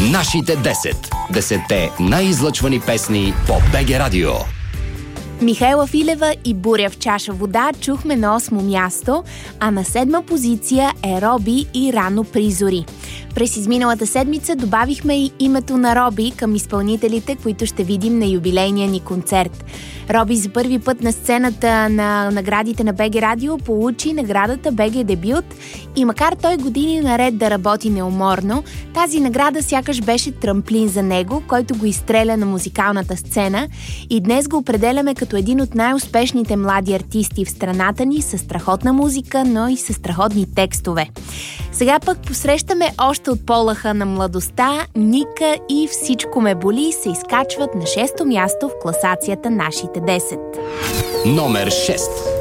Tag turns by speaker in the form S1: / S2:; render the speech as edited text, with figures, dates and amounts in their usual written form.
S1: Нашите 10. 10-те най-излъчвани песни по БГ Радио.
S2: Михаела Филева и Буря в чаша вода чухме на 8-мо място, а на 7-ма позиция е Роби и Рано призори. През изминалата седмица добавихме и името на Роби към изпълнителите, които ще видим на юбилейния ни концерт. Роби за първи път на сцената на наградите на БГ Радио получи наградата БГ Дебют и макар той години наред да работи неуморно, тази награда сякаш беше трамплин за него, който го изстреля на музикалната сцена и днес го определяме като един от най-успешните млади артисти в страната ни със страхотна музика, но и със страхотни текстове. Сега пък посрещаме още от полаха на младостта, Ника и Всичко ме боли се изкачват на 6-то място в класацията Нашите 10.
S1: Номер 6.